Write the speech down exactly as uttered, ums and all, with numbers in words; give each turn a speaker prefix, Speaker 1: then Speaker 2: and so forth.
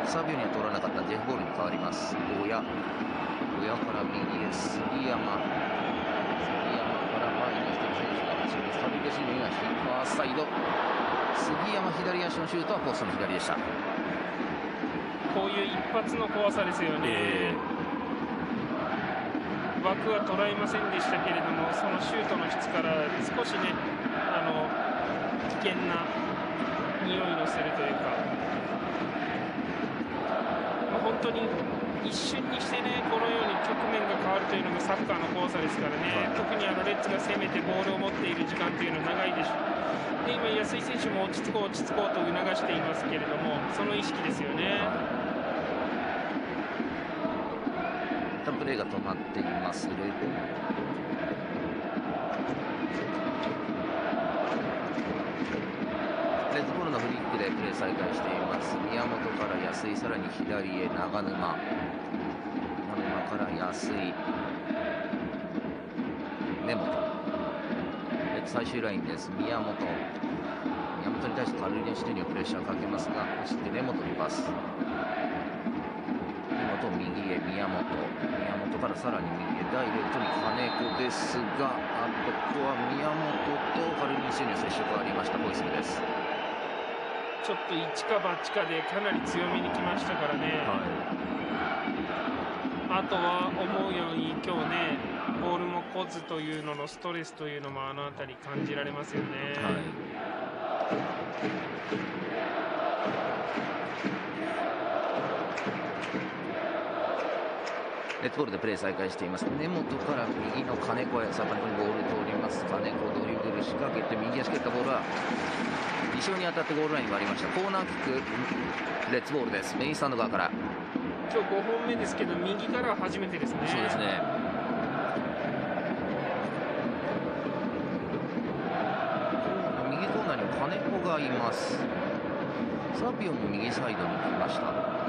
Speaker 1: サビオには通らなかったジェフボールに変わります。親親から右へ杉山、杉山から前に来てる選手が走る。サビデシニがファーサイド、杉山左足のシュートはポストの左でした。
Speaker 2: こういう一発の怖さですよね、えー、枠は捉えませんでしたけれども、そのシュートの質から少しね、あの危険な匂いのするというか、まあ、本当に一瞬にしてね、このように局面が変わるというのがサッカーの怖さですからね、はい、特にあのレッズが攻めてボールを持っている時間というのは長いでしょう。で、今、安井選手も落ち着こう、落ち着こうと促していますけれども、その意識ですよね。
Speaker 1: 一旦プレーが止まっています。レレッズボールのフリックでプレー再開しています。宮本から安井、さらに左へ長沼、長沼から安井、根本、レッズ最終ラインです。宮本宮本に対してカルリネシテにはプレッシャーをかけますが、そして根本にパス、根本右へ宮本、宮本からさらに右へダイレクトに金子ですが、あとここは宮本とカルリネシテには接触がありました。ホイッスルです。
Speaker 2: ちょっと一か八かでかなり強めに来ましたからね、はい、あとは思うように今日ね、ボールも来ずというののストレスというのもあの辺り感じられますよね、はい、
Speaker 1: レッドボールでプレー再開しています。根本から右の金子へ、さあ金子にボール通ります。金子ドリブル仕掛けて右足蹴ったボールは後ろに当たってゴールラインに割りました。コーナーキック、レッツボールです。メインスタンド側から。
Speaker 2: 今日ごほんめですけど、右からは初めてですね。
Speaker 1: そうですね。右コーナーには金子がいます。サビオも右サイドに来ました。